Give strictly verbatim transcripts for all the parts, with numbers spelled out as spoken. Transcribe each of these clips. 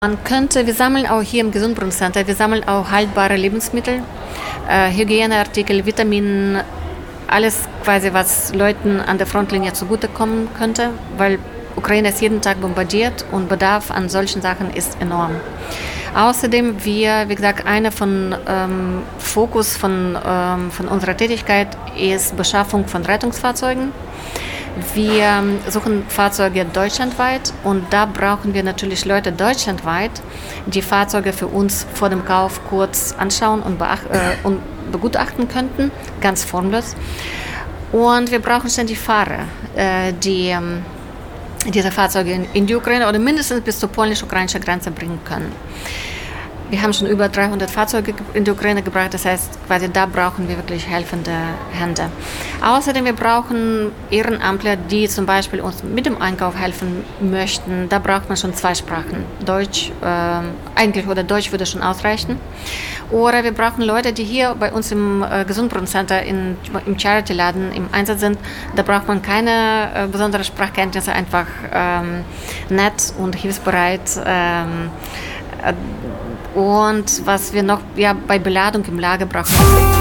Man könnte, wir sammeln auch hier im Gesundbrunnen-Center, wir sammeln auch haltbare Lebensmittel, äh, Hygieneartikel, Vitamine, alles quasi, was Leuten an der Frontlinie zugutekommen könnte, weil Ukraine ist jeden Tag bombardiert und Bedarf an solchen Sachen ist enorm. Außerdem, wir, wie gesagt, einer von ähm, Fokus von, ähm, von unserer Tätigkeit ist Beschaffung von Rettungsfahrzeugen. Wir suchen Fahrzeuge deutschlandweit und da brauchen wir natürlich Leute deutschlandweit, die Fahrzeuge für uns vor dem Kauf kurz anschauen und, beacht, äh, und begutachten könnten, ganz formlos. Und wir brauchen ständig Fahrer, äh, die ähm, diese Fahrzeuge in, in die Ukraine oder mindestens bis zur polnisch-ukrainischen Grenze bringen können. Wir haben schon über dreihundert Fahrzeuge in die Ukraine gebracht, das heißt, quasi da brauchen wir wirklich helfende Hände. Außerdem wir brauchen Ehrenamtler, die zum Beispiel uns mit dem Einkauf helfen möchten. Da braucht man schon zwei Sprachen, Deutsch, äh, eigentlich oder Deutsch würde schon ausreichen. Oder wir brauchen Leute, die hier bei uns im äh, Gesundbrunnen-Center in, im Charity-Laden im Einsatz sind. Da braucht man keine äh, besondere Sprachkenntnisse, einfach ähm, nett und hilfsbereit. Ähm, äh, Und was wir noch ja, bei Beladung im Lager brauchen.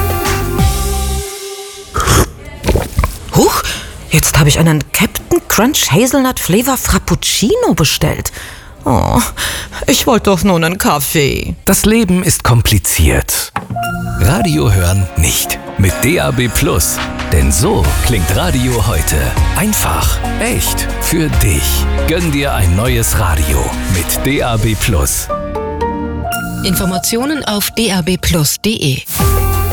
Huch, jetzt habe ich einen Captain Crunch Hazelnut Flavor Frappuccino bestellt. Oh, ich wollte doch nur einen Kaffee. Das Leben ist kompliziert. Radio hören nicht. Mit D A B Plus. Denn so klingt Radio heute. Einfach, echt, für dich. Gönn dir ein neues Radio mit D A B Plus. Informationen auf d a b plus punkt d e.